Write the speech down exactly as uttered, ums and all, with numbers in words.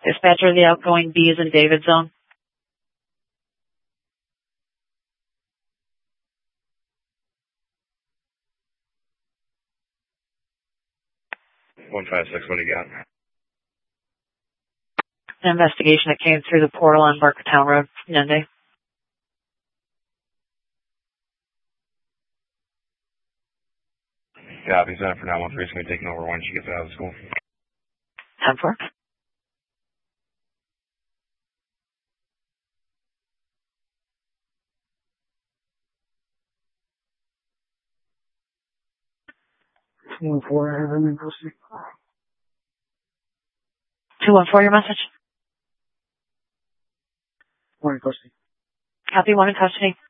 Dispatcher, the outgoing B is in David zone. one five six, what do you got? An investigation that came through the portal on Barkertown Road, Monday. Yeah, he's on for nine one three. He's going to be taking over when she gets out of school. ten four. two one four, I have him in custody. two one four, your message? One in custody. Copy, one in custody.